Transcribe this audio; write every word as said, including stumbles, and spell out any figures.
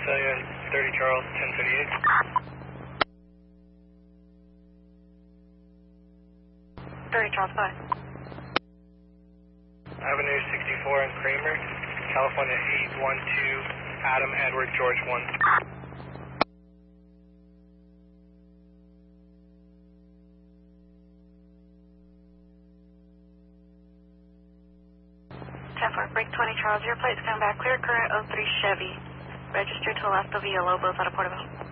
Stallion, thirty Charles, ten fifty-eight. thirty Charles, bye. Avenue sixty-four in Kramer, California eight one two, Adam Edward George one. ten four, break twenty Charles, your plate's coming back clear, current oh three Chevy. Registered to Alaska via Lobos out of Porterville.